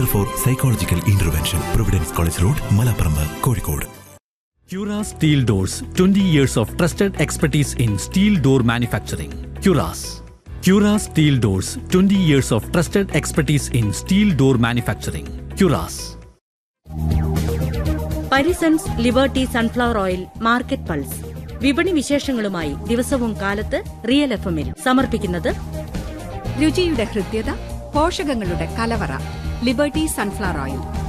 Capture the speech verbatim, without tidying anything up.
For psychological intervention, Providence college road, Malaparamba, Kozhikode. Cura Steel Doors, twenty years of trusted expertise in steel door manufacturing. Curas. Cura Steel Doors, twenty years of trusted expertise in steel door manufacturing. Curas. Parisons liberty sunflower oil market pulse. വിപണി വിശേഷങ്ങളുമായി ദിവസവും കാലത്ത് real F എമ്മിൽ സമർപ്പിക്കുന്നത് രുചിയുടെ ഹൃദ്യത, പോഷകങ്ങളുടെ കലവറ. Liberty sunflower oil.